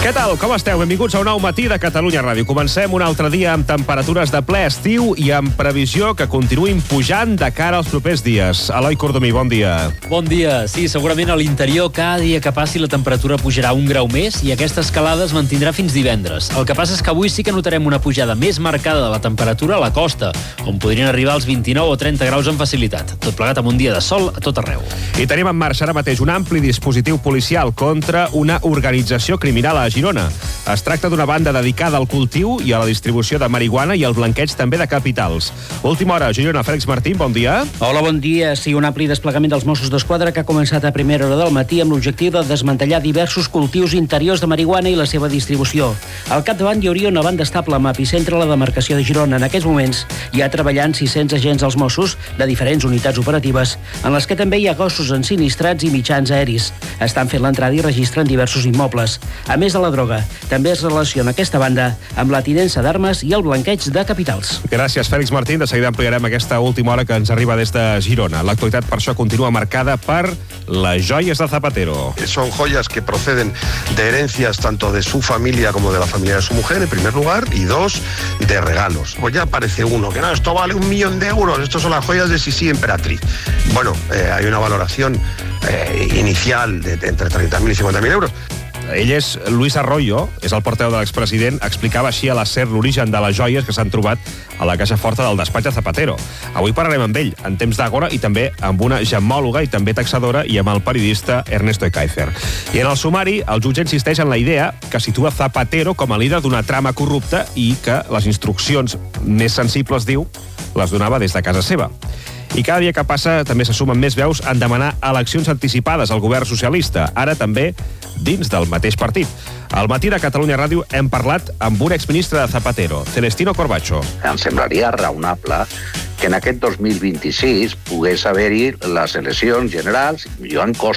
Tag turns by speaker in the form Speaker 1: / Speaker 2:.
Speaker 1: Què tal? Com esteu? Benvinguts a un nou matí de Catalunya Ràdio. Comencem un altre dia amb temperatures de ple estiu i amb previsió que continuïn pujant de cara als propers dies. Eloi Cordomí, bon dia.
Speaker 2: Bon dia. Sí, segurament a l'interior cada dia que passi la temperatura pujarà 1 grau més i aquesta escalada es mantindrà fins divendres. El que passa és que avui sí que notarem una pujada més marcada de la temperatura a la costa, on podrien arribar als 29 o 30 graus amb facilitat. Tot plegat amb un dia de sol a tot arreu.
Speaker 1: I tenim en marxa ara mateix un ampli dispositiu policial contra una organització criminal a Girona. Es tracta d'una banda dedicada al cultiu i a la distribució de marihuana i al blanqueig també de capitals. Última hora, Girona. Fèlix Martín, bon dia.
Speaker 3: Hola, bon dia. Sí, un ampli desplegament dels Mossos d'Esquadra que ha començat a primera hora del matí amb l'objectiu de desmantellar diversos cultius interiors de marihuana i la seva distribució. Al capdavant hi hauria una banda estable amb epicentre a la demarcació de Girona. En aquests moments hi ha treballant 600 agents dels Mossos de diferents unitats operatives, en les que també hi ha gossos ensinistrats i mitjans aeris. Estan fent l'entrada i registren diversos immobles. A més de la droga, també es relaciona aquesta banda amb la tinença d'armes i el blanqueig de capitals.
Speaker 1: Gràcies, Fèlix Martín. De seguida ampliarem aquesta última hora que ens arriba des de Girona. L'actualitat per això continua marcada per les joies de Zapatero.
Speaker 4: Son joyas que proceden de herencias tanto de su familia como de la familia de su mujer, en primer lugar, y dos, de regalos. Pues ya aparece uno, que no, esto vale 1 millón de euros, estos son las joyas de Sisi Emperatriz. Bueno, hay una valoración inicial de entre 30.000 i 50.000 euros.
Speaker 1: Ell és Luis Arroyo, és el portaveu de l'expresident, explicava així a la SER l'origen de les joies que s'han trobat a la caixa forta del despatx de Zapatero. Avui parlarem amb ell, en temps d'Àgora, i també amb una gemmòloga i també taxadora i amb el periodista Ernesto Ekaizer. I en el sumari, el jutge insisteix en la idea que situa Zapatero com a líder d'una trama corrupta i que les instruccions més sensibles, diu, les donava des de casa seva. I cada dia que passa també se sumen més veus en demanar eleccions anticipades al govern socialista, ara també dins del mateix partit. Al matí de Catalunya Ràdio hem parlat amb un exministre de Zapatero, Celestino Corbacho.
Speaker 5: Em semblaria raonable que en aquest 2026 pogués haver-hi les eleccions generals. Jo em